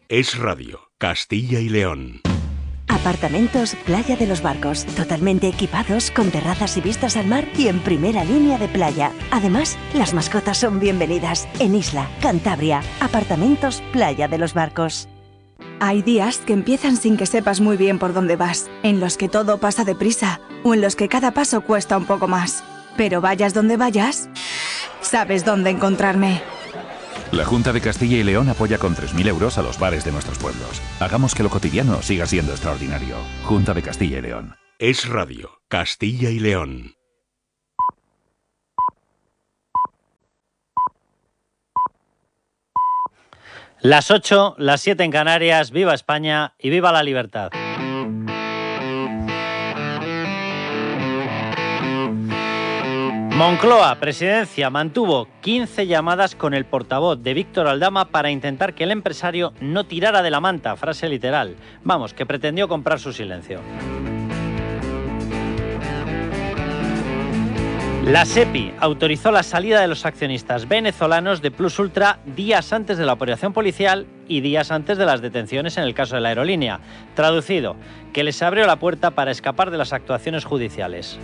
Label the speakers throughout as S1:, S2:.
S1: Es Radio, Castilla y León.
S2: Apartamentos Playa de los Barcos, totalmente equipados, con terrazas y vistas al mar y en primera línea de playa. Además, las mascotas son bienvenidas. En Isla, Cantabria, Apartamentos Playa de los Barcos.
S3: Hay días que empiezan sin que sepas muy bien por dónde vas, en los que todo pasa deprisa o en los que cada paso cuesta un poco más. Pero vayas donde vayas, sabes dónde encontrarme.
S4: La Junta de Castilla y León apoya con 3.000 euros a los bares de nuestros pueblos. Hagamos que lo cotidiano siga siendo extraordinario. Junta de Castilla y León.
S1: Es Radio, Castilla y León.
S5: Las 8, las 7 en Canarias. ¡Viva España y viva la libertad! Moncloa, Presidencia, mantuvo 15 llamadas con el portavoz de Víctor Aldama para intentar que el empresario no tirara de la manta, frase literal. Vamos, que pretendió comprar su silencio. La SEPI autorizó la salida de los accionistas venezolanos de Plus Ultra días antes de la operación policial y días antes de las detenciones en el caso de la aerolínea. Traducido, que les abrió la puerta para escapar de las actuaciones judiciales.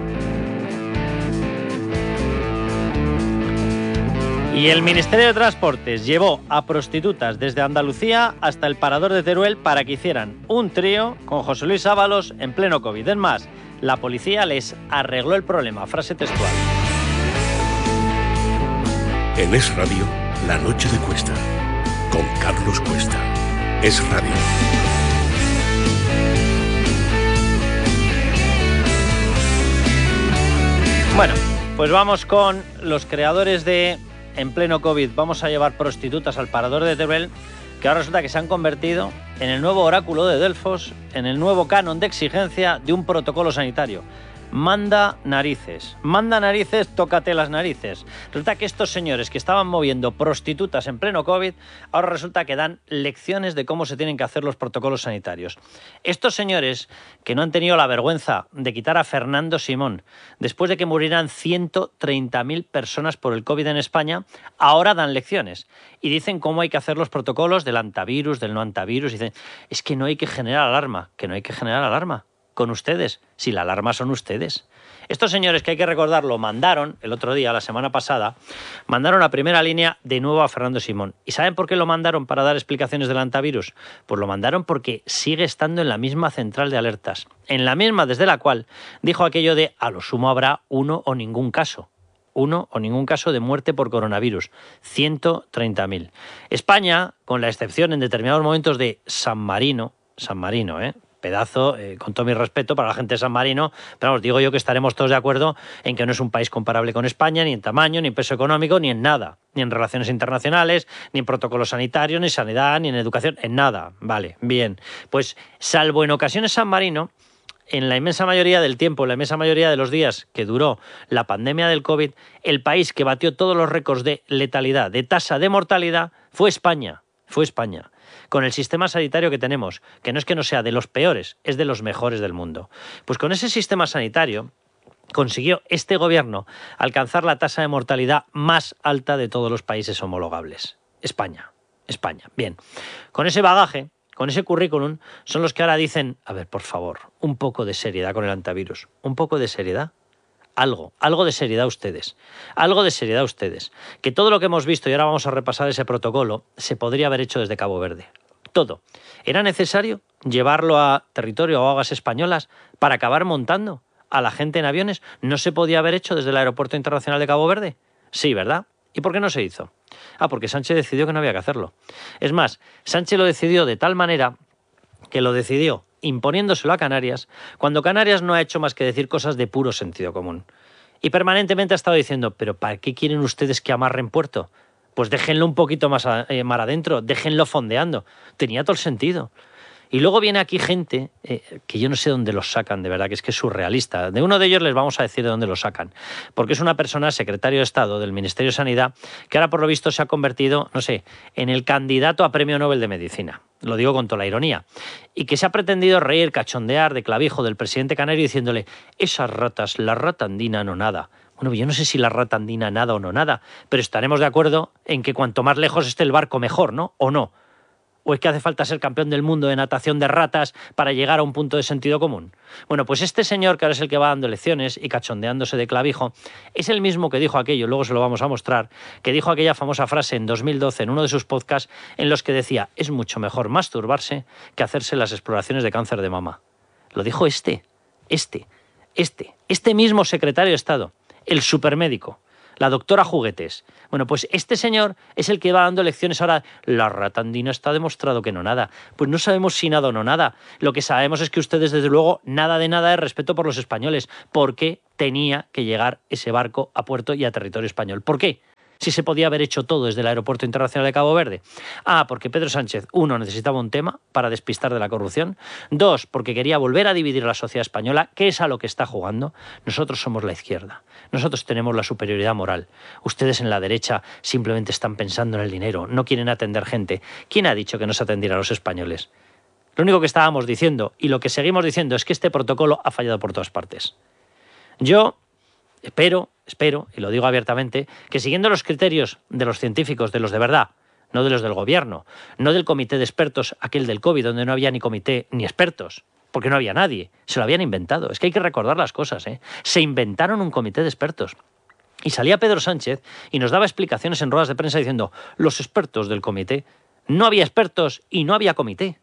S5: Y el Ministerio de Transportes llevó a prostitutas desde Andalucía hasta el Parador de Teruel para que hicieran un trío con José Luis Ábalos en pleno COVID. Es más, la policía les arregló el problema, frase textual.
S1: En Es Radio, la noche de Cuesta, con Carlos Cuesta. Es Radio.
S5: Bueno, pues vamos con los creadores de En pleno COVID vamos a llevar prostitutas al Parador de Teruel, que ahora resulta que se han convertido en el nuevo oráculo de Delfos, en el nuevo canon de exigencia de un protocolo sanitario. Manda narices, tócate las narices. Resulta que estos señores que estaban moviendo prostitutas en pleno COVID, ahora resulta que dan lecciones de cómo se tienen que hacer los protocolos sanitarios. Estos señores que no han tenido la vergüenza de quitar a Fernando Simón después de que murieran 130.000 personas por el COVID en España, ahora dan lecciones y dicen cómo hay que hacer los protocolos del antivirus, del no antivirus. Dicen, es que no hay que generar alarma, con ustedes, si la alarma son ustedes. Estos señores, que hay que recordarlo, mandaron el otro día, la semana pasada, mandaron a primera línea de nuevo a Fernando Simón. ¿Y saben por qué lo mandaron para dar explicaciones del antivirus? Pues lo mandaron porque sigue estando en la misma central de alertas, en la misma desde la cual dijo aquello de a lo sumo habrá uno o ningún caso de muerte por coronavirus. 130.000. España, con la excepción en determinados momentos de San Marino, pedazo, con todo mi respeto para la gente de San Marino, pero vamos, digo yo que estaremos todos de acuerdo en que no es un país comparable con España, ni en tamaño, ni en peso económico, ni en nada, ni en relaciones internacionales, ni en protocolos sanitarios, ni en sanidad, ni en educación, en nada. Vale, bien. Pues salvo en ocasiones San Marino, en la inmensa mayoría del tiempo, en la inmensa mayoría de los días que duró la pandemia del COVID, el país que batió todos los récords de letalidad, de tasa de mortalidad, fue España. Con el sistema sanitario que tenemos, que no es que no sea de los peores, es de los mejores del mundo. Pues con ese sistema sanitario consiguió este gobierno alcanzar la tasa de mortalidad más alta de todos los países homologables. España. Bien, con ese bagaje, con ese currículum, son los que ahora dicen, a ver, por favor, un poco de seriedad con el antivirus, un poco de seriedad. Algo de seriedad ustedes. Que todo lo que hemos visto, y ahora vamos a repasar ese protocolo, se podría haber hecho desde Cabo Verde. Todo. ¿Era necesario llevarlo a territorio o aguas españolas para acabar montando a la gente en aviones? ¿No se podía haber hecho desde el Aeropuerto Internacional de Cabo Verde? Sí, ¿verdad? ¿Y por qué no se hizo? Porque Sánchez decidió que no había que hacerlo. Es más, Sánchez lo decidió de tal manera que lo decidió imponiéndoselo a Canarias, cuando Canarias no ha hecho más que decir cosas de puro sentido común. Y permanentemente ha estado diciendo, ¿pero para qué quieren ustedes que amarren puerto? Pues déjenlo un poquito más mar adentro, déjenlo fondeando. Tenía todo el sentido. Y luego viene aquí gente que yo no sé dónde los sacan, de verdad, que es surrealista. De uno de ellos les vamos a decir de dónde los sacan. Porque es una persona, secretario de Estado del Ministerio de Sanidad, que ahora por lo visto se ha convertido, no sé, en el candidato a Premio Nobel de Medicina. Lo digo con toda la ironía. Y que se ha pretendido reír, cachondear de clavijo del presidente canario diciéndole, esas ratas, la rata andina no nada. Bueno, yo no sé si la rata andina nada o no nada, pero estaremos de acuerdo en que cuanto más lejos esté el barco mejor, ¿no? ¿O no? ¿O es que hace falta ser campeón del mundo de natación de ratas para llegar a un punto de sentido común? Bueno, pues este señor, que ahora es el que va dando lecciones y cachondeándose de clavijo, es el mismo que dijo aquello, luego se lo vamos a mostrar, que dijo aquella famosa frase en 2012 en uno de sus podcasts en los que decía: es mucho mejor masturbarse que hacerse las exploraciones de cáncer de mama. Lo dijo este mismo secretario de Estado, el supermédico, la doctora Juguetes. Bueno, pues este señor es el que va dando lecciones ahora. La rata andina está demostrado que no nada. Pues no sabemos si nada o no nada. Lo que sabemos es que ustedes, desde luego, nada de nada de respeto por los españoles. ¿Por qué tenía que llegar ese barco a puerto y a territorio español? ¿Por qué? Si se podía haber hecho todo desde el Aeropuerto Internacional de Cabo Verde. Porque Pedro Sánchez, 1, necesitaba un tema para despistar de la corrupción. 2, porque quería volver a dividir a la sociedad española, que es a lo que está jugando. Nosotros somos la izquierda. Nosotros tenemos la superioridad moral. Ustedes en la derecha simplemente están pensando en el dinero, no quieren atender gente. ¿Quién ha dicho que no se atendiera a los españoles? Lo único que estábamos diciendo, y lo que seguimos diciendo, es que este protocolo ha fallado por todas partes. Yo espero, y lo digo abiertamente, que siguiendo los criterios de los científicos, de los de verdad, no de los del gobierno, no del comité de expertos, aquel del COVID, donde no había ni comité ni expertos, porque no había nadie, se lo habían inventado. Es que hay que recordar las cosas, ¿eh? Se inventaron un comité de expertos. Y salía Pedro Sánchez y nos daba explicaciones en ruedas de prensa diciendo: los expertos del comité. No había expertos y no había comité.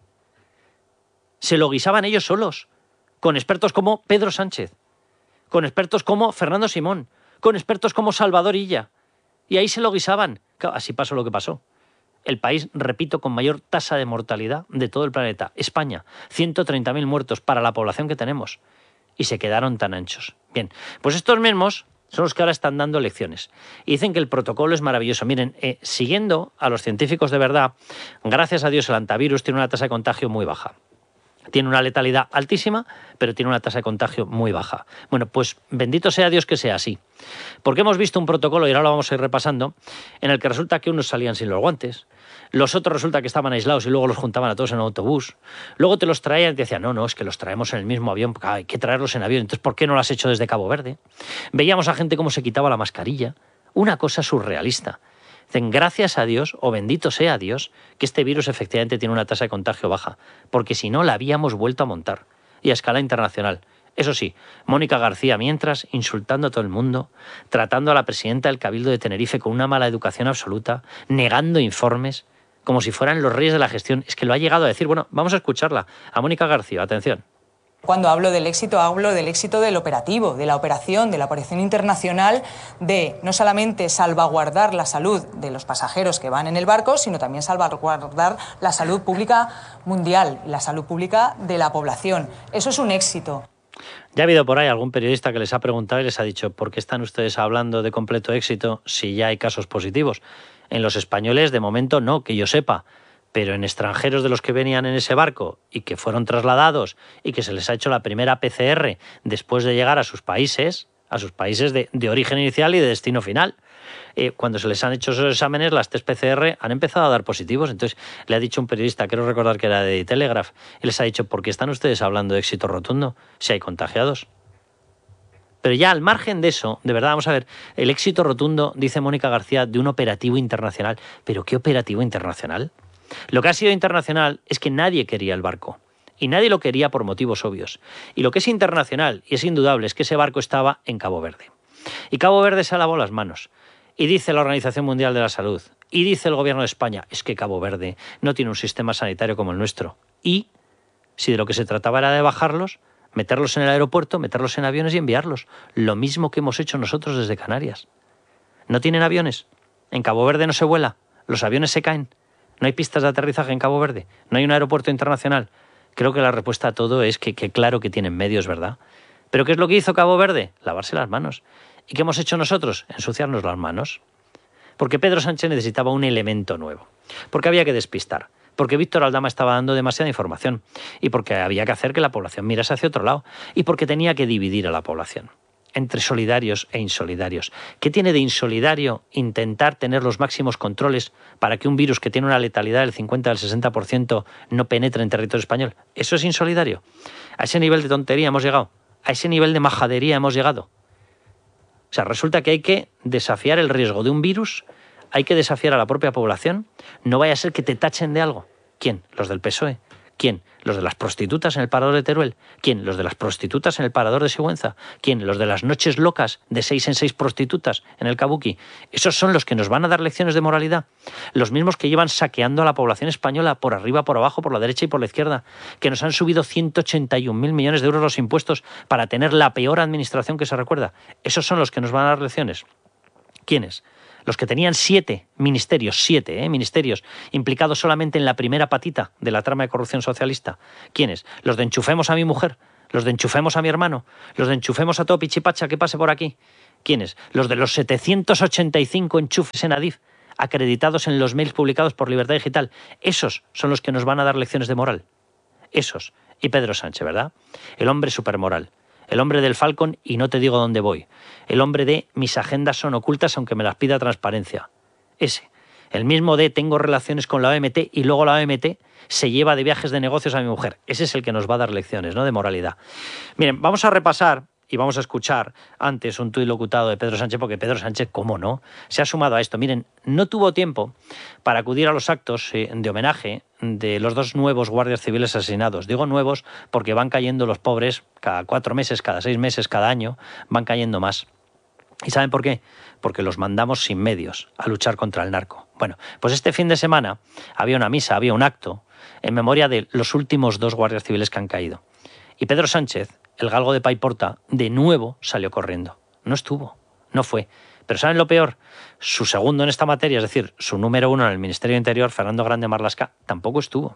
S5: Se lo guisaban ellos solos, con expertos como Pedro Sánchez, con expertos como Fernando Simón, con expertos como Salvador Illa. Y ahí se lo guisaban. Así pasó lo que pasó. El país, repito, con mayor tasa de mortalidad de todo el planeta. España, 130.000 muertos para la población que tenemos. Y se quedaron tan anchos. Bien, pues estos mismos son los que ahora están dando lecciones. Y dicen que el protocolo es maravilloso. Miren, siguiendo a los científicos de verdad, gracias a Dios el antivirus tiene una tasa de contagio muy baja. Tiene una letalidad altísima, pero tiene una tasa de contagio muy baja. Bueno, pues bendito sea Dios que sea así. Porque hemos visto un protocolo, y ahora lo vamos a ir repasando, en el que resulta que unos salían sin los guantes, los otros resulta que estaban aislados y luego los juntaban a todos en un autobús. Luego te los traían y te decían: no, es que los traemos en el mismo avión, hay que traerlos en avión. Entonces, ¿por qué no lo has hecho desde Cabo Verde? Veíamos a gente cómo se quitaba la mascarilla. Una cosa surrealista. Dicen: gracias a Dios, o bendito sea Dios, que este virus efectivamente tiene una tasa de contagio baja, porque si no la habíamos vuelto a montar, y a escala internacional. Eso sí, Mónica García, mientras, insultando a todo el mundo, tratando a la presidenta del Cabildo de Tenerife con una mala educación absoluta, negando informes, como si fueran los reyes de la gestión. Es que lo ha llegado a decir. Bueno, vamos a escucharla. A Mónica García, atención.
S6: Cuando hablo del éxito del operativo, de la operación internacional, de no solamente salvaguardar la salud de los pasajeros que van en el barco, sino también salvaguardar la salud pública mundial, la salud pública de la población. Eso es un éxito.
S5: Ya ha habido por ahí algún periodista que les ha preguntado y les ha dicho: ¿por qué están ustedes hablando de completo éxito si ya hay casos positivos? En los españoles, de momento, no, que yo sepa. Pero en extranjeros de los que venían en ese barco y que fueron trasladados y que se les ha hecho la primera PCR después de llegar a sus países de origen inicial y de destino final, cuando se les han hecho esos exámenes, las test PCR han empezado a dar positivos. Entonces le ha dicho un periodista, quiero recordar que era de The Telegraph, y les ha dicho: ¿por qué están ustedes hablando de éxito rotundo si hay contagiados? Pero ya al margen de eso, de verdad, vamos a ver, el éxito rotundo, dice Mónica García, de un operativo internacional. ¿Pero qué operativo internacional? Lo que ha sido internacional es que nadie quería el barco. Y nadie lo quería por motivos obvios. Y lo que es internacional, y es indudable, es que ese barco estaba en Cabo Verde. Y Cabo Verde se lavó las manos. Y dice la Organización Mundial de la Salud, y dice el Gobierno de España: es que Cabo Verde no tiene un sistema sanitario como el nuestro. Y si de lo que se trataba era de bajarlos, meterlos en el aeropuerto, meterlos en aviones y enviarlos. Lo mismo que hemos hecho nosotros desde Canarias. ¿No tienen aviones? En Cabo Verde no se vuela. Los aviones se caen. No hay pistas de aterrizaje en Cabo Verde. No hay un aeropuerto internacional. Creo que la respuesta a todo es que claro que tienen medios, ¿verdad? ¿Pero qué es lo que hizo Cabo Verde? Lavarse las manos. ¿Y qué hemos hecho nosotros? Ensuciarnos las manos. Porque Pedro Sánchez necesitaba un elemento nuevo. Porque había que despistar. Porque Víctor Aldama estaba dando demasiada información. Y porque había que hacer que la población mirase hacia otro lado. Y porque tenía que dividir a la población entre solidarios e insolidarios. ¿Qué tiene de insolidario intentar tener los máximos controles para que un virus que tiene una letalidad del 50 al 60% no penetre en territorio español? ¿Eso es insolidario? ¿A ese nivel de tontería hemos llegado? ¿A ese nivel de majadería hemos llegado? O sea, resulta que hay que desafiar el riesgo de un virus, hay que desafiar a la propia población. No vaya a ser que te tachen de algo. ¿Quién? ¿Los del PSOE? ¿Quién? ¿Los de las prostitutas en el parador de Teruel? ¿Quién? ¿Los de las prostitutas en el parador de Sigüenza? ¿Quién? ¿Los de las noches locas de 6 en 6 prostitutas en el Kabuki? ¿Esos son los que nos van a dar lecciones de moralidad? Los mismos que llevan saqueando a la población española por arriba, por abajo, por la derecha y por la izquierda, que nos han subido 181.000 millones de euros los impuestos para tener la peor administración que se recuerda. ¿Esos son los que nos van a dar lecciones? ¿Quiénes? Los que tenían 7 ministerios, 7 ministerios, implicados solamente en la primera patita de la trama de corrupción socialista. ¿Quiénes? Los de enchufemos a mi mujer, los de enchufemos a mi hermano, los de enchufemos a todo pichipacha que pase por aquí. ¿Quiénes? Los de los 785 enchufes en Adif, acreditados en los mails publicados por Libertad Digital. Esos son los que nos van a dar lecciones de moral. Esos. Y Pedro Sánchez, ¿verdad? El hombre supermoral. El hombre del Falcon y no te digo dónde voy. El hombre de mis agendas son ocultas aunque me las pida transparencia. Ese. El mismo de tengo relaciones con la OMT y luego la OMT se lleva de viajes de negocios a mi mujer. Ese es el que nos va a dar lecciones, ¿no?, de moralidad. Miren, vamos a repasar y vamos a escuchar antes un tuit locutado de Pedro Sánchez, porque Pedro Sánchez, ¿cómo no?, se ha sumado a esto. Miren, no tuvo tiempo para acudir a los actos de homenaje de los 2 nuevos guardias civiles asesinados. Digo nuevos porque van cayendo los pobres cada 4 meses, cada 6 meses, cada año, van cayendo más. ¿Y saben por qué? Porque los mandamos sin medios a luchar contra el narco. Bueno, pues este fin de semana había una misa, había un acto en memoria de los últimos 2 guardias civiles que han caído. Y Pedro Sánchez, el galgo de Paiporta, de nuevo salió corriendo. No estuvo, no fue. Pero ¿saben lo peor? Su segundo en esta materia, es decir, su número 1 en el Ministerio de Interior, Fernando Grande Marlaska, tampoco estuvo.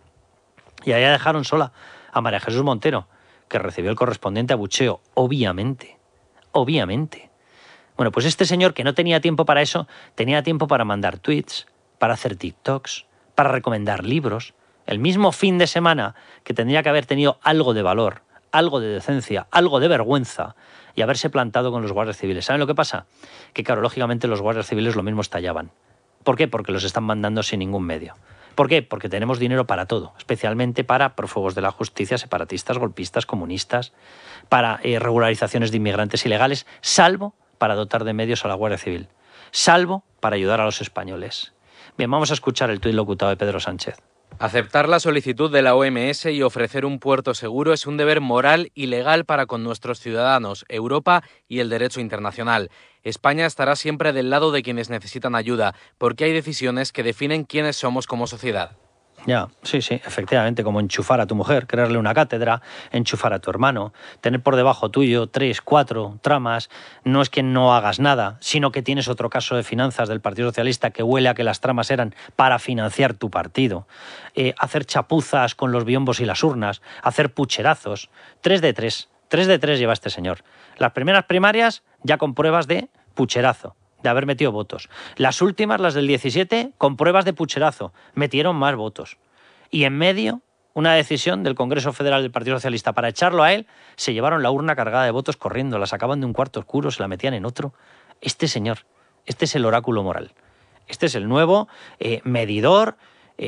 S5: Y allá dejaron sola a María Jesús Montero, que recibió el correspondiente abucheo, obviamente. Obviamente. Bueno, pues este señor, que no tenía tiempo para eso, tenía tiempo para mandar tweets, para hacer TikToks, para recomendar libros. El mismo fin de semana que tendría que haber tenido algo de valor, algo de decencia, algo de vergüenza y haberse plantado con los guardias civiles. ¿Saben lo que pasa? Que claro, lógicamente los guardias civiles lo mismo estallaban. ¿Por qué? Porque los están mandando sin ningún medio. ¿Por qué? Porque tenemos dinero para todo, especialmente para prófugos de la justicia, separatistas, golpistas, comunistas, para regularizaciones de inmigrantes ilegales, salvo para dotar de medios a la Guardia Civil, salvo para ayudar a los españoles. Bien, vamos a escuchar el tuit locutado de Pedro Sánchez.
S7: Aceptar la solicitud de la OMS y ofrecer un puerto seguro es un deber moral y legal para con nuestros ciudadanos, Europa y el derecho internacional. España estará siempre del lado de quienes necesitan ayuda, porque hay decisiones que definen quiénes somos como sociedad.
S5: Ya, sí, efectivamente, como enchufar a tu mujer, crearle una cátedra, enchufar a tu hermano, tener por debajo tuyo 3, 4 tramas. No es que no hagas nada, sino que tienes otro caso de finanzas del Partido Socialista que huele a que las tramas eran para financiar tu partido. Hacer chapuzas con los biombos y las urnas, hacer pucherazos. 3 de 3 lleva este señor. Las primeras primarias ya con pruebas de pucherazo, de haber metido votos. Las últimas, las del 17, con pruebas de pucherazo, metieron más votos. Y en medio, una decisión del Congreso Federal del Partido Socialista para echarlo a él, se llevaron la urna cargada de votos corriendo, la sacaban de un cuarto oscuro, se la metían en otro. Este señor, este es el oráculo moral. Este es el nuevo medidor,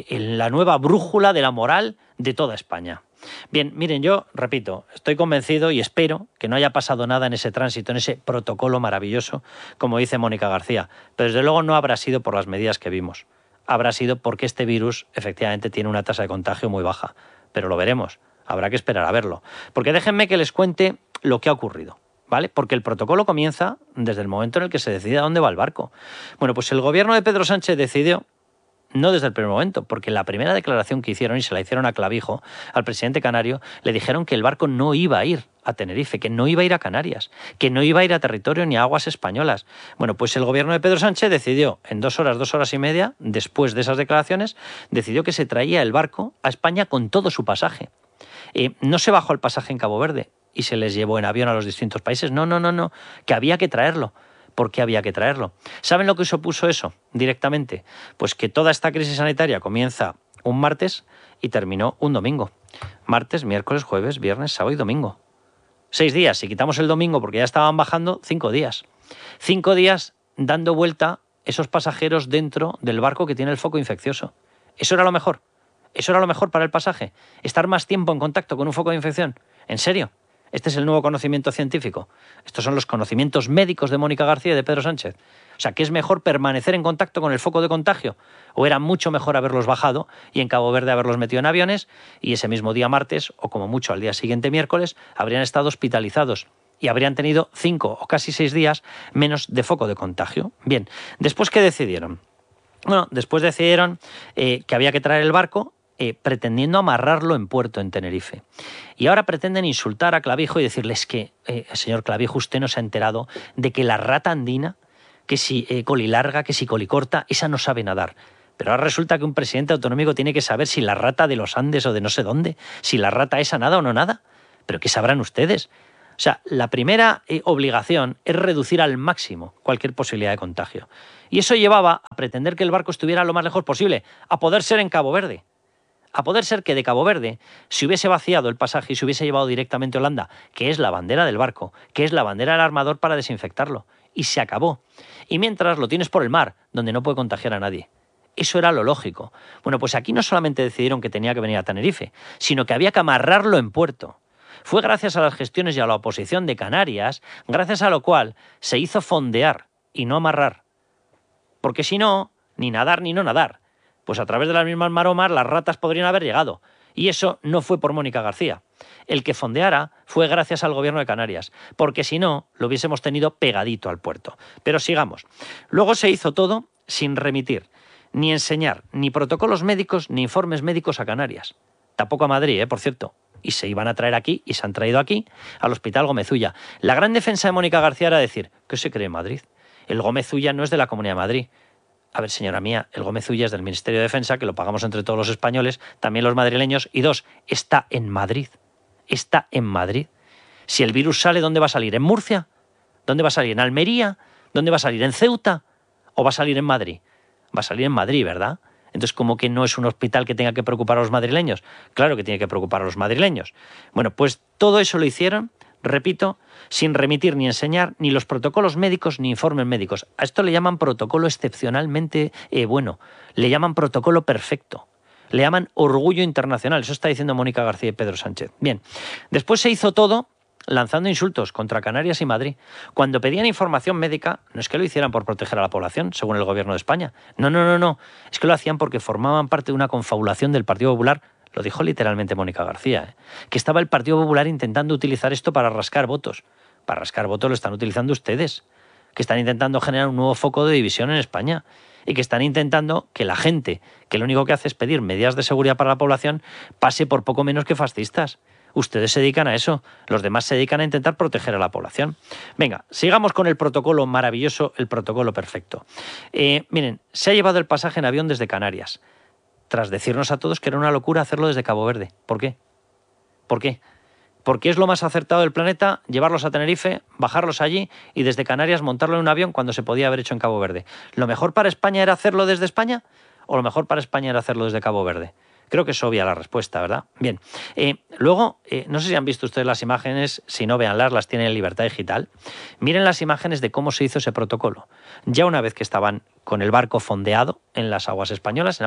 S5: la nueva brújula de la moral de toda España. Bien, miren, yo, repito, estoy convencido y espero que no haya pasado nada en ese tránsito, en ese protocolo maravilloso, como dice Mónica García, pero desde luego no habrá sido por las medidas que vimos. Habrá sido porque este virus efectivamente tiene una tasa de contagio muy baja, pero lo veremos, habrá que esperar a verlo. Porque déjenme que les cuente lo que ha ocurrido, ¿vale? Porque el protocolo comienza desde el momento en el que se decide a dónde va el barco. Bueno, pues el gobierno de Pedro Sánchez decidió, no desde el primer momento, porque la primera declaración que hicieron, y se la hicieron a Clavijo, al presidente canario, le dijeron que el barco no iba a ir a Tenerife, que no iba a ir a Canarias, que no iba a ir a territorio ni a aguas españolas. Bueno, pues el gobierno de Pedro Sánchez decidió, en 2 horas, 2 horas y media, después de esas declaraciones, decidió que se traía el barco a España con todo su pasaje. No se bajó el pasaje en Cabo Verde y se les llevó en avión a los distintos países. No, que había que traerlo. ¿Por qué había que traerlo? ¿Saben lo que supuso eso directamente? Pues que toda esta crisis sanitaria comienza un martes y terminó un domingo. Martes, miércoles, jueves, viernes, sábado y domingo. 6 días. Si quitamos el domingo porque ya estaban bajando, 5 días. 5 días dando vuelta esos pasajeros dentro del barco que tiene el foco infeccioso. Eso era lo mejor. Eso era lo mejor para el pasaje. Estar más tiempo en contacto con un foco de infección. ¿En serio? Este es el nuevo conocimiento científico. Estos son los conocimientos médicos de Mónica García y de Pedro Sánchez. O sea, ¿qué es mejor, permanecer en contacto con el foco de contagio? ¿O era mucho mejor haberlos bajado y en Cabo Verde haberlos metido en aviones y ese mismo día martes, o como mucho al día siguiente miércoles, habrían estado hospitalizados y habrían tenido 5 o casi 6 días menos de foco de contagio? Bien, ¿después qué decidieron? Bueno, después decidieron que había que traer el barco pretendiendo amarrarlo en puerto en Tenerife. Y ahora pretenden insultar a Clavijo y decirles que, señor Clavijo, usted no se ha enterado de que la rata andina, que si colilarga, que si colicorta, esa no sabe nadar. Pero ahora resulta que un presidente autonómico tiene que saber si la rata de los Andes o de no sé dónde, si la rata esa nada o no nada. ¿Pero qué sabrán ustedes? O sea, la primera obligación es reducir al máximo cualquier posibilidad de contagio. Y eso llevaba a pretender que el barco estuviera lo más lejos posible, a poder ser en Cabo Verde. A poder ser que de Cabo Verde se hubiese vaciado el pasaje y se hubiese llevado directamente a Holanda, que es la bandera del barco, que es la bandera del armador, para desinfectarlo. Y se acabó. Y mientras lo tienes por el mar, donde no puede contagiar a nadie. Eso era lo lógico. Bueno, pues aquí no solamente decidieron que tenía que venir a Tenerife, sino que había que amarrarlo en puerto. Fue gracias a las gestiones y a la oposición de Canarias, gracias a lo cual se hizo fondear y no amarrar. Porque si no, ni nadar ni no nadar. Pues a través de las mismas maromas las ratas podrían haber llegado. Y eso no fue por Mónica García. El que fondeara fue gracias al gobierno de Canarias, porque si no, lo hubiésemos tenido pegadito al puerto. Pero sigamos. Luego se hizo todo sin remitir, ni enseñar, ni protocolos médicos, ni informes médicos a Canarias. Tampoco a Madrid, por cierto. Y se iban a traer aquí, y se han traído aquí, al Hospital Gómez Ulla. La gran defensa de Mónica García era decir, ¿qué se cree en Madrid? El Gómez Ulla no es de la Comunidad de Madrid. A ver, señora mía, el Gómez Ulla es del Ministerio de Defensa, que lo pagamos entre todos los españoles, también los madrileños, y 2, está en Madrid. Está en Madrid. Si el virus sale, ¿dónde va a salir? ¿En Murcia? ¿Dónde va a salir? ¿En Almería? ¿Dónde va a salir? ¿En Ceuta? ¿O va a salir en Madrid? Va a salir en Madrid, ¿verdad? Entonces, ¿cómo que no es un hospital que tenga que preocupar a los madrileños? Claro que tiene que preocupar a los madrileños. Bueno, pues todo eso lo hicieron, repito, sin remitir ni enseñar ni los protocolos médicos ni informes médicos. A esto le llaman protocolo excepcionalmente bueno. Le llaman protocolo perfecto. Le llaman orgullo internacional. Eso está diciendo Mónica García y Pedro Sánchez. Bien, después se hizo todo lanzando insultos contra Canarias y Madrid. Cuando pedían información médica, no es que lo hicieran por proteger a la población, según el gobierno de España. No. Es que lo hacían porque formaban parte de una confabulación del Partido Popular. Lo dijo literalmente Mónica García, que estaba el Partido Popular intentando utilizar esto para rascar votos. Para rascar votos lo están utilizando ustedes, que están intentando generar un nuevo foco de división en España y que están intentando que la gente, que lo único que hace es pedir medidas de seguridad para la población, pase por poco menos que fascistas. Ustedes se dedican a eso, los demás se dedican a intentar proteger a la población. Venga, sigamos con el protocolo maravilloso, el protocolo perfecto. Miren, se ha llevado el pasaje en avión desde Canarias, tras decirnos a todos que era una locura hacerlo desde Cabo Verde. ¿Por qué? ¿Por qué? Porque es lo más acertado del planeta llevarlos a Tenerife, bajarlos allí y desde Canarias montarlo en un avión cuando se podía haber hecho en Cabo Verde. ¿Lo mejor para España era hacerlo desde España o lo mejor para España era hacerlo desde Cabo Verde? Creo que es obvia la respuesta, ¿verdad? Bien, luego, no sé si han visto ustedes las imágenes, si no, véanlas, las tienen en Libertad Digital. Miren las imágenes de cómo se hizo ese protocolo. Ya una vez que estaban con el barco fondeado en las aguas españolas,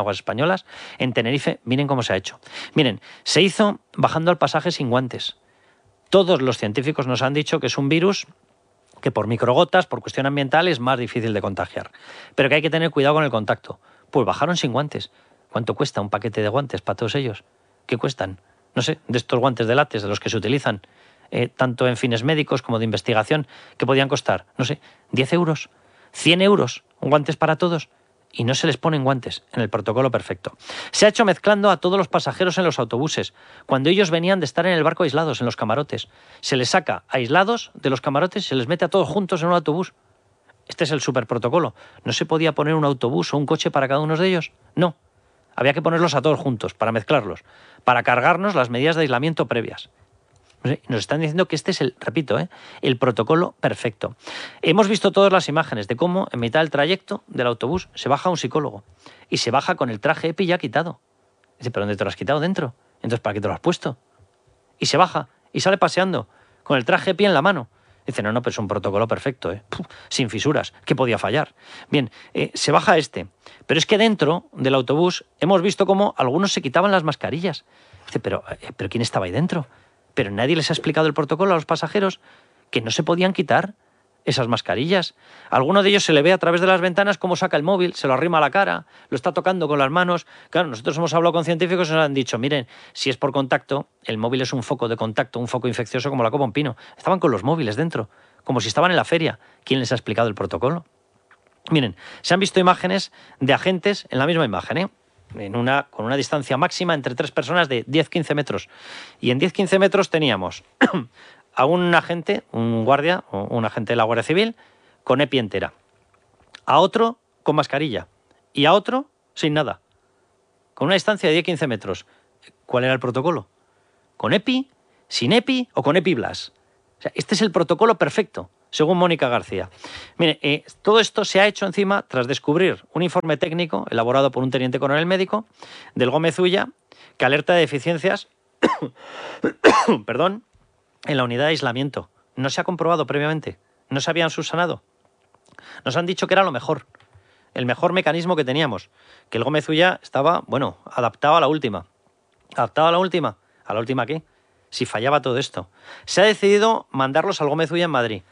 S5: en Tenerife, miren cómo se ha hecho. Miren, se hizo bajando al pasaje sin guantes. Todos los científicos nos han dicho que es un virus que por microgotas, por cuestión ambiental, es más difícil de contagiar. Pero que hay que tener cuidado con el contacto. Pues bajaron sin guantes. ¿Cuánto cuesta un paquete de guantes para todos ellos? ¿Qué cuestan? No sé, de estos guantes de látex, de los que se utilizan tanto en fines médicos como de investigación, ¿qué podían costar? No sé, 10 euros, 100 euros, guantes para todos. Y no se les ponen guantes en el protocolo perfecto. Se ha hecho mezclando a todos los pasajeros en los autobuses, cuando ellos venían de estar en el barco aislados, en los camarotes. Se les saca aislados de los camarotes y se les mete a todos juntos en un autobús. Este es el superprotocolo. ¿No se podía poner un autobús o un coche para cada uno de ellos? No. Había que ponerlos a todos juntos, para mezclarlos, para cargarnos las medidas de aislamiento previas. Nos están diciendo que este es el protocolo perfecto. Hemos visto todas las imágenes de cómo en mitad del trayecto del autobús se baja un psicólogo y se baja con el traje EPI ya quitado. Dice, ¿pero dónde te lo has quitado? Dentro. Entonces, ¿para qué te lo has puesto? Y se baja y sale paseando con el traje EPI en la mano. Dice, no, pero es un protocolo perfecto, sin fisuras, ¿qué podía fallar? Bien, se baja pero es que dentro del autobús hemos visto cómo algunos se quitaban las mascarillas. Dice, pero ¿quién estaba ahí dentro? Pero nadie les ha explicado el protocolo a los pasajeros, que no se podían quitar esas mascarillas. A alguno de ellos se le ve a través de las ventanas cómo saca el móvil, se lo arrima a la cara, lo está tocando con las manos. Claro, nosotros hemos hablado con científicos y nos han dicho, miren, si es por contacto, el móvil es un foco de contacto, un foco infeccioso como la copa un pino. Estaban con los móviles dentro, como si estaban en la feria. ¿Quién les ha explicado el protocolo? Miren, se han visto imágenes de agentes en la misma imagen, con una distancia máxima entre 3 personas de 10-15 metros. Y en 10-15 metros teníamos a un agente, un guardia, o un agente de la Guardia Civil, con EPI entera. A otro con mascarilla. Y a otro sin nada. Con una distancia de 10-15 metros. ¿Cuál era el protocolo? ¿Con EPI, sin EPI o con EPI Blas? O sea, este es el protocolo perfecto, según Mónica García. Mire, todo esto se ha hecho encima tras descubrir un informe técnico elaborado por un teniente coronel médico del Gómez Ulla que alerta de deficiencias perdón, en la unidad de aislamiento. No se ha comprobado previamente, no se habían subsanado. Nos han dicho que era lo mejor, el mejor mecanismo que teníamos, que el Gómez Ulla estaba, adaptado a la última. ¿Adaptado a la última? ¿A la última qué? Si fallaba todo esto. Se ha decidido mandarlos al Gómez Ulla en Madrid.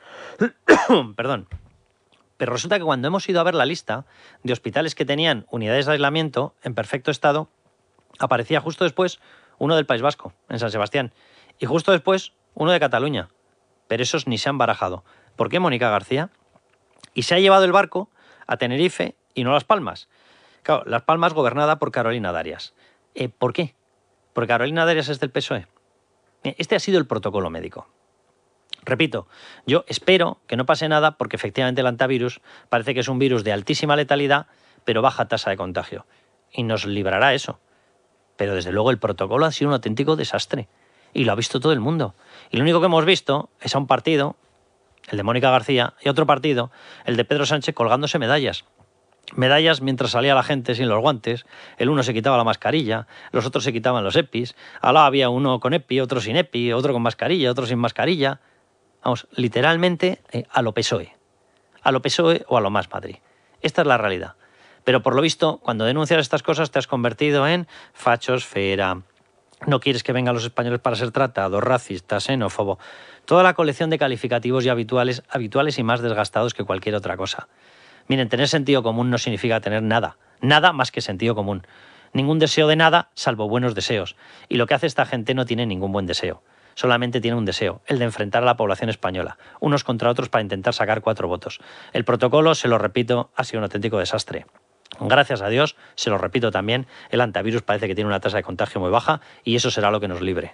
S5: Perdón. Pero resulta que cuando hemos ido a ver la lista de hospitales que tenían unidades de aislamiento en perfecto estado, aparecía justo después uno del País Vasco, en San Sebastián, y justo después uno de Cataluña. Pero esos ni se han barajado. ¿Por qué, Mónica García? Y se ha llevado el barco a Tenerife y no a Las Palmas. Claro, Las Palmas gobernada por Carolina Darias. ¿Por qué? Porque Carolina Darias es del PSOE. Este ha sido el protocolo médico. Repito, yo espero que no pase nada porque efectivamente el antivirus parece que es un virus de altísima letalidad, pero baja tasa de contagio. Y nos librará eso. Pero desde luego el protocolo ha sido un auténtico desastre. Y lo ha visto todo el mundo. Y lo único que hemos visto es a un partido, el de Mónica García, y otro partido, el de Pedro Sánchez, colgándose medallas. Medallas mientras salía la gente sin los guantes, el uno se quitaba la mascarilla, los otros se quitaban los EPIs, al lado había uno con EPI, otro sin EPI, otro con mascarilla, otro sin mascarilla. Vamos, literalmente a lo PSOE. A lo PSOE o a lo Más Madrid. Esta es la realidad. Pero por lo visto, cuando denuncias estas cosas te has convertido en fachosfera. No quieres que vengan los españoles para ser tratados, racista, xenófobo. Toda la colección de calificativos ya habituales y más desgastados que cualquier otra cosa. Miren, tener sentido común no significa tener nada. Nada más que sentido común. Ningún deseo de nada, salvo buenos deseos. Y lo que hace esta gente no tiene ningún buen deseo. Solamente tiene un deseo, el de enfrentar a la población española, unos contra otros para intentar sacar 4 votos. El protocolo, se lo repito, ha sido un auténtico desastre. Gracias a Dios, se lo repito también, el antivirus parece que tiene una tasa de contagio muy baja y eso será lo que nos libre.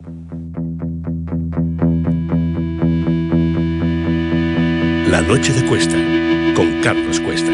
S1: La noche de Cuesta, con Carlos Cuesta.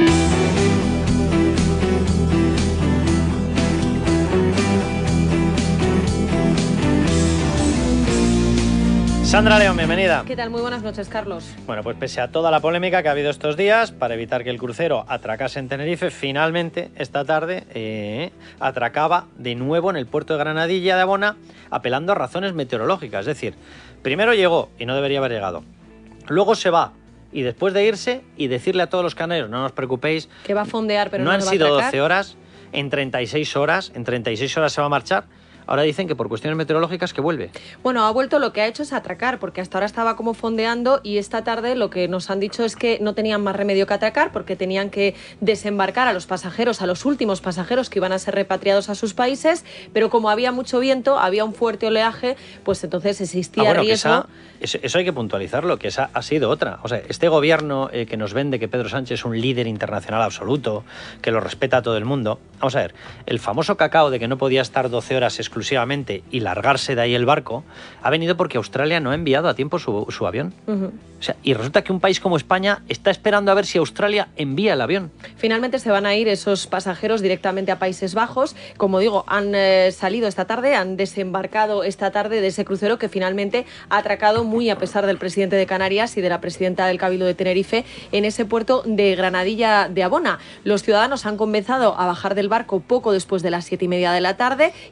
S5: Sandra León, bienvenida.
S8: ¿Qué tal? Muy buenas noches, Carlos.
S5: Bueno, pues pese a toda la polémica que ha habido estos días, para evitar que el crucero atracase en Tenerife, finalmente, esta tarde, atracaba de nuevo en el puerto de Granadilla de Abona, apelando a razones meteorológicas. Es decir, primero llegó, y no debería haber llegado. Luego se va, y después de irse, y decirle a todos los canarios, no os preocupéis.
S8: Que va a fondear, pero
S5: no han
S8: va
S5: sido
S8: a atracar.
S5: 12 horas, en 36 horas se va a marchar. Ahora dicen que por cuestiones meteorológicas que vuelve.
S8: Bueno, ha vuelto, lo que ha hecho es atracar, porque hasta ahora estaba como fondeando y esta tarde lo que nos han dicho es que no tenían más remedio que atracar porque tenían que desembarcar a los pasajeros, a los últimos pasajeros que iban a ser repatriados a sus países, pero como había mucho viento, había un fuerte oleaje, pues entonces existía riesgo.
S5: Eso hay que puntualizarlo, que esa ha sido otra. O sea, este gobierno que nos vende que Pedro Sánchez es un líder internacional absoluto, que lo respeta a todo el mundo. Vamos a ver, el famoso cacao de que no podía estar 12 horas exclusivamente y largarse de ahí el barco, ha venido porque Australia no ha enviado a tiempo su avión. O sea, y resulta que un país como España está esperando a ver si Australia envía el avión.
S8: Finalmente se van a ir esos pasajeros directamente a Países Bajos. Como digo, han salido esta tarde, han desembarcado esta tarde de ese crucero que finalmente ha atracado, muy a pesar del presidente de Canarias y de la presidenta del Cabildo de Tenerife, en ese puerto de Granadilla de Abona. Los ciudadanos han comenzado a bajar del barco poco después de las 7:30 de la tarde y partirán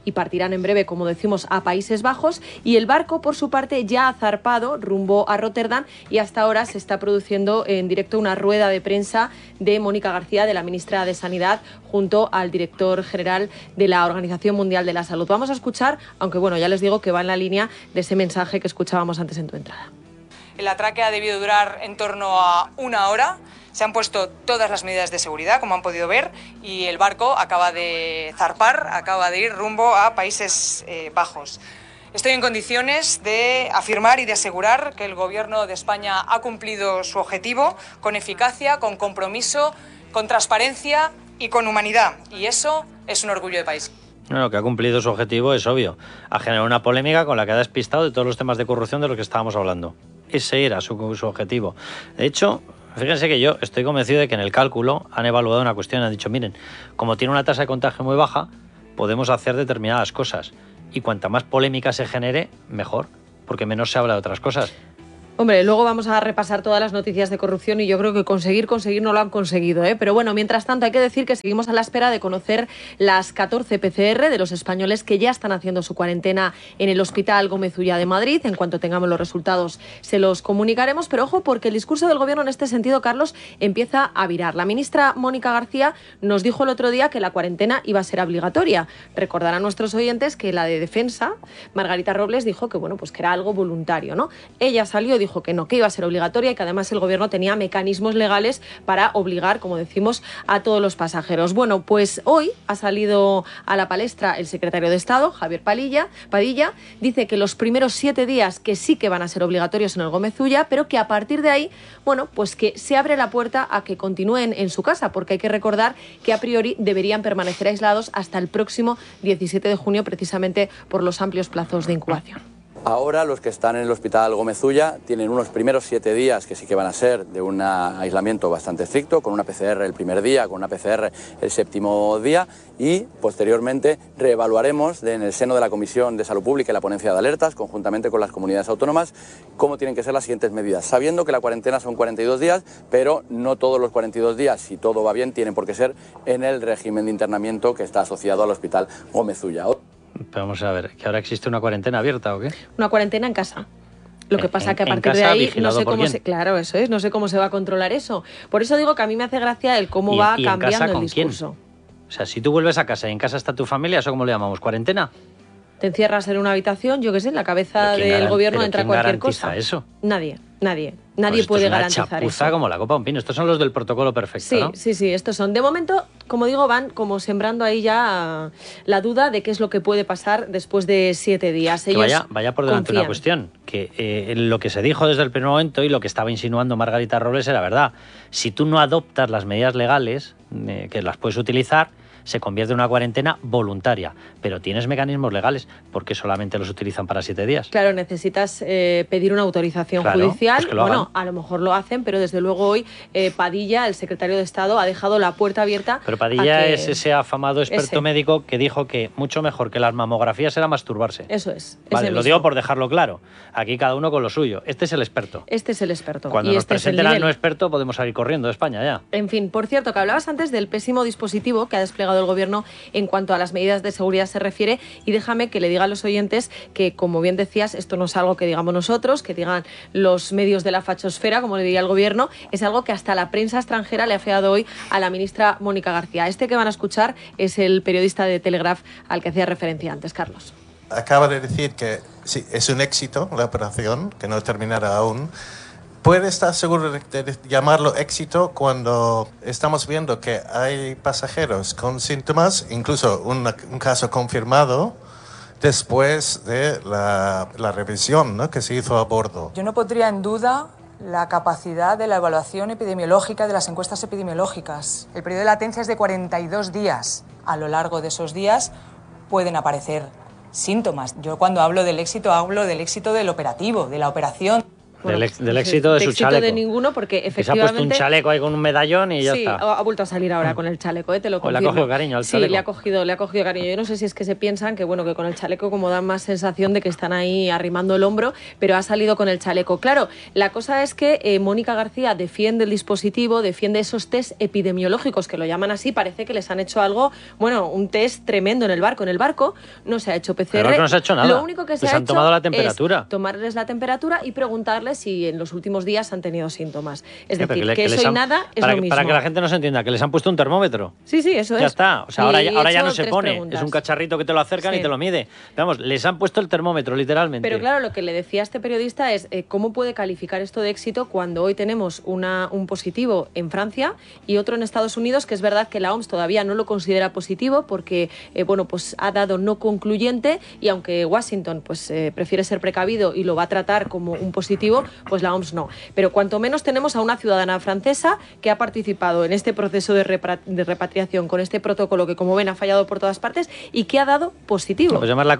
S8: llegan en breve, como decimos, a Países Bajos, y el barco, por su parte, ya ha zarpado rumbo a Rotterdam, y hasta ahora se está produciendo en directo una rueda de prensa de Mónica García, de la ministra de Sanidad, junto al director general de la Organización Mundial de la Salud. Vamos a escuchar, aunque bueno, ya les digo que va en la línea de ese mensaje que escuchábamos antes en tu entrada.
S6: El atraque ha debido durar en torno a 1 hora. Se han puesto todas las medidas de seguridad, como han podido ver, y el barco acaba de zarpar, acaba de ir rumbo a Países Bajos. Estoy en condiciones de afirmar y de asegurar que el Gobierno de España ha cumplido su objetivo con eficacia, con compromiso, con transparencia y con humanidad. Y eso es un orgullo de país.
S5: Bueno, que ha cumplido su objetivo es obvio. Ha generado una polémica con la que ha despistado de todos los temas de corrupción de los que estábamos hablando. Ese era su objetivo. De hecho, fíjense que yo estoy convencido de que en el cálculo han evaluado una cuestión. Han dicho, miren, como tiene una tasa de contagio muy baja, podemos hacer determinadas cosas. Y cuanta más polémica se genere, mejor, porque menos se habla de otras cosas.
S8: Hombre, luego vamos a repasar todas las noticias de corrupción y yo creo que conseguir no lo han conseguido, ¿eh? Pero bueno, mientras tanto hay que decir que seguimos a la espera de conocer las 14 PCR de los españoles que ya están haciendo su cuarentena en el Hospital Gómez Ulla de Madrid. En cuanto tengamos los resultados se los comunicaremos, pero ojo porque el discurso del Gobierno en este sentido, Carlos, empieza a virar. La ministra Mónica García nos dijo el otro día que la cuarentena iba a ser obligatoria. Recordarán a nuestros oyentes que la de Defensa, Margarita Robles, dijo que bueno, pues que era algo voluntario, ¿no? Ella salió y dijo que no, que iba a ser obligatoria y que además el Gobierno tenía mecanismos legales para obligar, como decimos, a todos los pasajeros. Bueno, pues hoy ha salido a la palestra el secretario de Estado, Javier Padilla, dice que los primeros 7 días que sí que van a ser obligatorios en el Gómez Ulla, pero que a partir de ahí, bueno, pues que se abre la puerta a que continúen en su casa, porque hay que recordar que a priori deberían permanecer aislados hasta el próximo 17 de junio, precisamente por los amplios plazos de incubación.
S9: Ahora los que están en el Hospital Gómez Ulla tienen unos primeros 7 días que sí que van a ser de un aislamiento bastante estricto, con una PCR el primer día, con una PCR el 7º día, y posteriormente reevaluaremos en el seno de la Comisión de Salud Pública y la Ponencia de Alertas, conjuntamente con las comunidades autónomas, cómo tienen que ser las siguientes medidas, sabiendo que la cuarentena son 42 días, pero no todos los 42 días, si todo va bien, tienen por qué ser en el régimen de internamiento que está asociado al Hospital Gómez Ulla.
S5: Pero vamos a ver, ¿que ahora existe una cuarentena abierta o qué?
S8: Una cuarentena en casa. Lo que pasa que a partir de ahí no sé cómo se, claro, eso es, no sé cómo se va a controlar eso. Por eso digo que a mí me hace gracia el cómo va cambiando el discurso.
S5: O sea, si tú vuelves a casa y en casa está tu familia, ¿eso cómo le llamamos? ¿Cuarentena?
S8: Te encierras en una habitación, yo qué sé, en la cabeza del Gobierno entra cualquier cosa.
S5: Eso?
S8: Nadie
S5: Pues
S8: puede garantizar
S5: eso. Es una chapuza como la copa de un pino. Estos son los del protocolo perfecto,
S8: sí,
S5: ¿no?
S8: Sí, estos son. De momento, como digo, van como sembrando ahí ya la duda de qué es lo que puede pasar después de 7 días. Ellos
S5: vaya por delante una cuestión, que lo que se dijo desde el primer momento y lo que estaba insinuando Margarita Robles era verdad. Si tú no adoptas las medidas legales, que las puedes utilizar, se convierte en una cuarentena voluntaria, pero tienes mecanismos legales, porque solamente los utilizan para 7 días.
S8: Claro, necesitas pedir una autorización judicial.
S5: Pues que lo
S8: hagan. A lo mejor lo hacen, pero desde luego hoy Padilla, el secretario de Estado, ha dejado la puerta abierta.
S5: Pero Padilla es ese afamado experto médico que dijo que mucho mejor que las mamografías era masturbarse.
S8: Eso es.
S5: Vale, lo digo por dejarlo claro. Aquí cada uno con lo suyo. Este es el experto.
S8: Este es el experto.
S5: Cuando nos presenten al no experto podemos salir corriendo de España ya.
S8: En fin, por cierto, que hablabas antes del pésimo dispositivo que ha desplegado el Gobierno en cuanto a las medidas de seguridad se refiere, y déjame que le diga a los oyentes que, como bien decías, esto no es algo que digamos nosotros, que digan los medios de la fachosfera, como le diría el Gobierno, es algo que hasta la prensa extranjera le ha afeado hoy a la ministra Mónica García. Este que van a escuchar es el periodista de Telegraph al que hacía referencia antes, Carlos.
S10: Acaba de decir que sí, es un éxito la operación, que no terminará aún. ¿Puede estar seguro de llamarlo éxito cuando estamos viendo que hay pasajeros con síntomas, incluso un caso confirmado, después de la revisión, ¿no?, que se hizo a bordo?
S6: Yo no pondría en duda la capacidad de la evaluación epidemiológica, de las encuestas epidemiológicas. El periodo de latencia es de 42 días. A lo largo de esos días pueden aparecer síntomas. Yo cuando hablo del éxito del operativo, de la operación.
S8: Bueno,
S5: del éxito de su chaleco.
S8: De ninguno, porque efectivamente...
S5: Se ha puesto un chaleco ahí con un medallón y ya está.
S8: Sí, ha vuelto a salir ahora con el chaleco, te lo confirmo.
S5: Le ha cogido cariño al chaleco.
S8: Sí, le ha cogido cariño. Yo no sé si es que se piensan que, bueno, que con el chaleco como dan más sensación de que están ahí arrimando el hombro, pero ha salido con el chaleco. Claro, la cosa es que Mónica García defiende el dispositivo, defiende esos test epidemiológicos, que lo llaman así, parece que les han hecho algo, bueno, un test tremendo en el barco. En el barco no se ha hecho PCR.
S5: El barco no se ha hecho nada.
S8: Lo único que se ha
S5: han
S8: hecho
S5: tomado la temperatura.
S8: Es tomarles la temperatura y preguntarles si en los últimos días han tenido síntomas. Es decir, que eso y nada es lo mismo.
S5: Para que la gente no se entienda, que les han puesto un termómetro.
S8: Sí, eso es.
S5: Ya está. O sea, ahora ya no se pone.
S8: Preguntas.
S5: Es un cacharrito que te lo acercan y te lo mide. Vamos, les han puesto el termómetro, literalmente.
S8: Pero claro, lo que le decía a este periodista es cómo puede calificar esto de éxito cuando hoy tenemos un positivo en Francia y otro en Estados Unidos, que es verdad que la OMS todavía no lo considera positivo porque, pues ha dado no concluyente, y aunque Washington pues prefiere ser precavido y lo va a tratar como un positivo, pues la OMS no. Pero cuanto menos tenemos a una ciudadana francesa que ha participado en este proceso de repatriación con este protocolo que, como ven, ha fallado por todas partes y que ha dado positivo.
S5: Pues además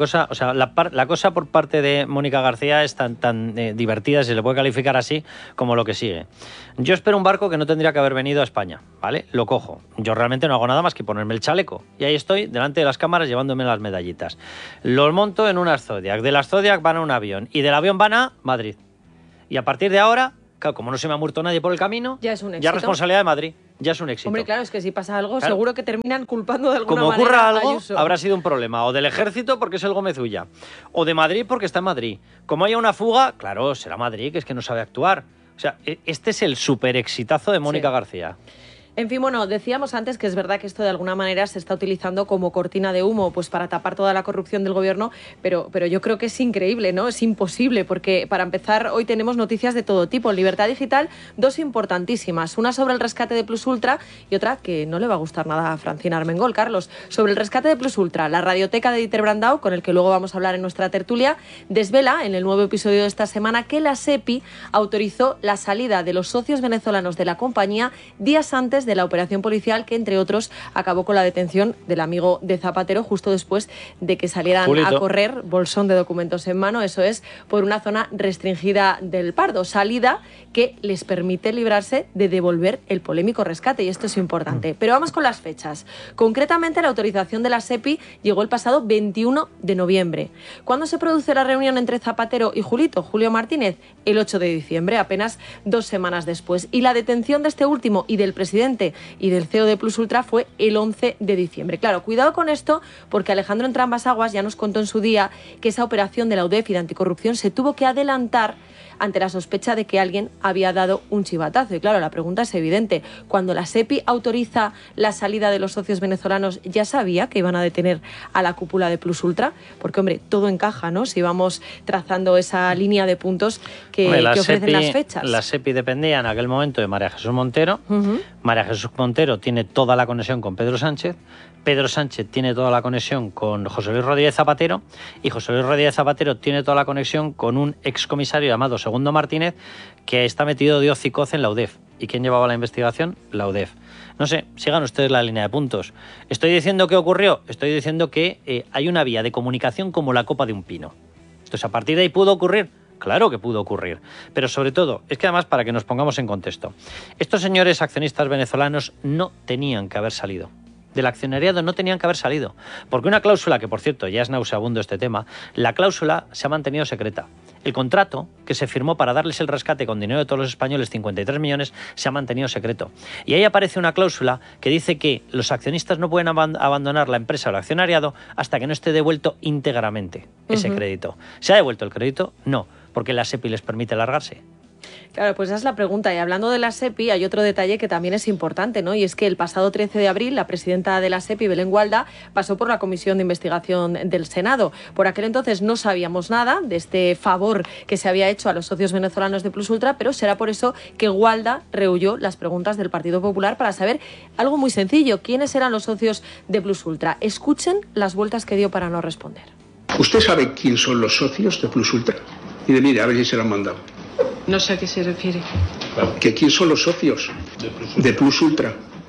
S5: la cosa por parte de Mónica García es tan divertida, si se le puede calificar así, como lo que sigue. Yo espero un barco que no tendría que haber venido a España, ¿vale? Lo cojo. Yo realmente no hago nada más que ponerme el chaleco. Y ahí estoy, delante de las cámaras, llevándome las medallitas. Los monto en unas Zodiac. De las Zodiac van a un avión. Y del avión van a Madrid. Y a partir de ahora, claro, como no se me ha muerto nadie por el camino,
S8: ya es un éxito.
S5: Ya responsabilidad de Madrid. Ya es un éxito.
S8: Hombre, claro, es que si pasa algo, seguro que terminan culpando de alguna
S5: manera. Como ocurra algo,
S8: Ayuso.
S5: Habrá sido un problema. O del ejército, porque es el Gómez Ulla. O de Madrid, porque está en Madrid. Como haya una fuga, claro, será Madrid, que es que no sabe actuar. O sea, este es el súper exitazo de Mónica García.
S8: En fin, bueno, decíamos antes que es verdad que esto de alguna manera se está utilizando como cortina de humo pues para tapar toda la corrupción del gobierno, pero yo creo que es increíble, ¿no? Es imposible, porque para empezar hoy tenemos noticias de todo tipo. En Libertad Digital, dos importantísimas, una sobre el rescate de Plus Ultra y otra que no le va a gustar nada a Francina Armengol. Carlos, sobre el rescate de Plus Ultra, la radioteca de Dieter Brandau, con el que luego vamos a hablar en nuestra tertulia, desvela en el nuevo episodio de esta semana que la SEPI autorizó la salida de los socios venezolanos de la compañía días antes de la operación policial que, entre otros, acabó con la detención del amigo de Zapatero justo después de que salieran a correr, bolsón de documentos en mano, eso es, por una zona restringida del Pardo, salida que les permite librarse de devolver el polémico rescate, y esto es importante. Pero vamos con las fechas. Concretamente, la autorización de la SEPI llegó el pasado 21 de noviembre. ¿Cuándo se produce la reunión entre Zapatero y Julio Martínez? El 8 de diciembre, apenas 2 semanas después. Y la detención de este último y del presidente y del CEO de Plus Ultra fue el 11 de diciembre. Claro, cuidado con esto, porque Alejandro Entrambas-Aguas ya nos contó en su día que esa operación de la UDEF y de anticorrupción se tuvo que adelantar ante la sospecha de que alguien había dado un chivatazo. Y claro, la pregunta es evidente. Cuando la SEPI autoriza la salida de los socios venezolanos, ¿ya sabía que iban a detener a la cúpula de Plus Ultra? Porque, hombre, todo encaja, ¿no? Si vamos trazando esa línea de puntos que ofrecen las fechas.
S5: La SEPI dependía en aquel momento de María Jesús Montero. María Jesús Montero tiene toda la conexión con Pedro Sánchez. Pedro Sánchez tiene toda la conexión con José Luis Rodríguez Zapatero, y José Luis Rodríguez Zapatero tiene toda la conexión con un excomisario llamado Segundo Martínez, que está metido de hocicoz en la UDEF. ¿Y quién llevaba la investigación? La UDEF. No sé, sigan ustedes la línea de puntos. ¿Estoy diciendo qué ocurrió? Estoy diciendo que hay una vía de comunicación como la copa de un pino. Entonces, a partir de ahí, ¿pudo ocurrir? Claro que pudo ocurrir. Pero sobre todo, es que además, para que nos pongamos en contexto, estos señores accionistas venezolanos no tenían que haber salido. Del accionariado no tenían que haber salido. Porque una cláusula, que por cierto ya es nauseabundo este tema, la cláusula se ha mantenido secreta. El contrato que se firmó para darles el rescate con dinero de todos los españoles, 53 millones, se ha mantenido secreto. Y ahí aparece una cláusula que dice que los accionistas no pueden abandonar la empresa o el accionariado hasta que no esté devuelto íntegramente ese crédito. ¿Se ha devuelto el crédito? No, porque la SEPI les permite largarse.
S8: Claro, pues esa es la pregunta. Y hablando de la SEPI, hay otro detalle que también es importante, ¿no? Y es que el pasado 13 de abril, la presidenta de la SEPI, Belén Gualda, pasó por la Comisión de Investigación del Senado. Por aquel entonces no sabíamos nada de este favor que se había hecho a los socios venezolanos de Plus Ultra, pero será por eso que Gualda rehuyó las preguntas del Partido Popular para saber algo muy sencillo: ¿quiénes eran los socios de Plus Ultra? Escuchen las vueltas que dio para no responder.
S11: ¿Usted sabe quién son los socios de Plus Ultra? Y de mire, a ver si se lo han mandado.
S12: No sé a qué se refiere.
S11: ¿Que quién son los socios de Plus Ultra?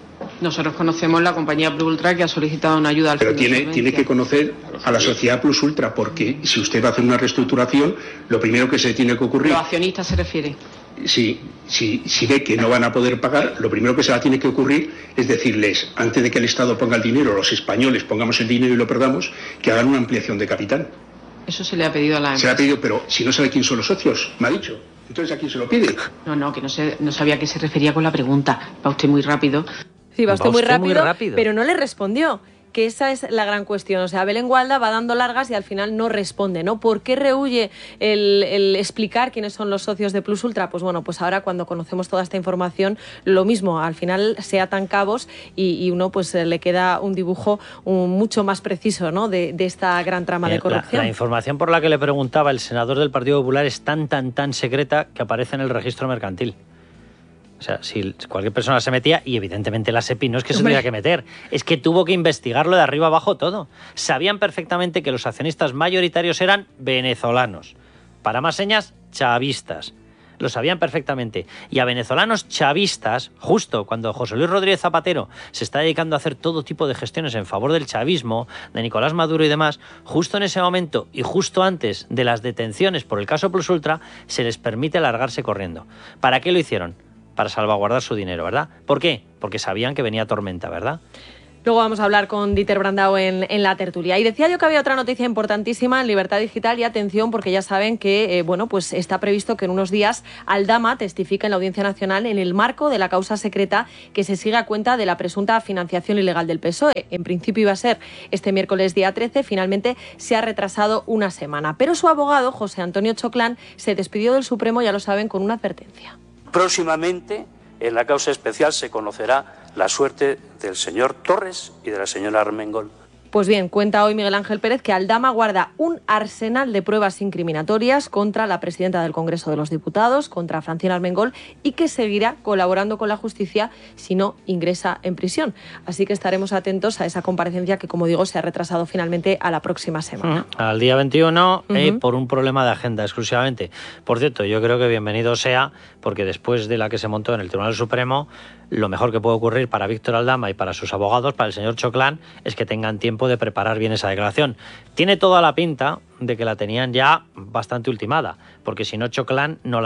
S12: Nosotros conocemos la compañía Plus Ultra que ha solicitado una ayuda al
S11: Pero
S12: Fondo de
S11: tiene
S12: Solvencia.
S11: que conocer a la sociedad Plus Ultra, porque si usted va a hacer una reestructuración, lo primero que se tiene que ocurrir...
S12: ¿Los accionistas se refiere?
S11: Si ve que no van a poder pagar, lo primero que se va a tener que ocurrir es decirles, antes de que el Estado ponga el dinero, los españoles pongamos el dinero y lo perdamos, que hagan una ampliación de capital.
S12: Eso se le ha pedido a la empresa.
S11: Se le ha pedido, pero si no sabe quién son los socios, me ha dicho. Entonces, ¿a quién se lo pide?
S12: No, que no sabía a qué se refería con la pregunta. Va usted muy rápido.
S8: Sí, va usted muy rápido, pero no le respondió. Que esa es la gran cuestión. O sea, Belén Gualda va dando largas y al final no responde, ¿no? ¿Por qué rehúye el explicar quiénes son los socios de Plus Ultra? Pues bueno, pues ahora cuando conocemos toda esta información, lo mismo, al final se atan cabos y uno pues le queda un dibujo mucho más preciso, ¿no? de esta gran trama de corrupción.
S5: La información por la que le preguntaba el senador del Partido Popular es tan secreta que aparece en el registro mercantil. O sea, si cualquier persona se metía, y evidentemente la SEPI no es que se tuviera que meter, es que tuvo que investigarlo de arriba abajo todo. Sabían perfectamente que los accionistas mayoritarios eran venezolanos. Para más señas, chavistas. Lo sabían perfectamente. Y a venezolanos chavistas, justo cuando José Luis Rodríguez Zapatero se está dedicando a hacer todo tipo de gestiones en favor del chavismo, de Nicolás Maduro y demás, justo en ese momento y justo antes de las detenciones por el caso Plus Ultra, se les permite largarse corriendo. ¿Para qué lo hicieron? Para salvaguardar su dinero, ¿verdad? ¿Por qué? Porque sabían que venía tormenta, ¿verdad?
S8: Luego vamos a hablar con Dieter Brandao en la tertulia. Y decía yo que había otra noticia importantísima en Libertad Digital, y atención, porque ya saben que pues está previsto que en unos días Aldama testifique en la Audiencia Nacional en el marco de la causa secreta que se sigue a cuenta de la presunta financiación ilegal del PSOE. En principio iba a ser este miércoles día 13, finalmente se ha retrasado una semana. Pero su abogado, José Antonio Choclán, se despidió del Supremo, ya lo saben, con una advertencia.
S13: Próximamente, en la causa especial, se conocerá la suerte del señor Torres y de la señora Armengol.
S8: Pues bien, cuenta hoy Miguel Ángel Pérez que Aldama guarda un arsenal de pruebas incriminatorias contra la presidenta del Congreso de los Diputados, contra Francina Armengol, y que seguirá colaborando con la justicia si no ingresa en prisión. Así que estaremos atentos a esa comparecencia que, como digo, se ha retrasado finalmente a la próxima semana.
S5: Al día 21, por un problema de agenda exclusivamente. Por cierto, yo creo que bienvenido sea, porque después de la que se montó en el Tribunal Supremo, lo mejor que puede ocurrir para Víctor Aldama y para sus abogados, para el señor Choclán, es que tengan tiempo de preparar bien esa declaración. Tiene toda la pinta de que la tenían ya bastante ultimada, porque si no, Choclán no la